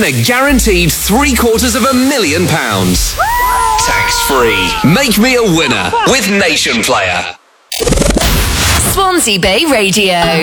win a guaranteed £750,000. Tax-free. Make me a winner with Nation Player. Swansea Bay Radio.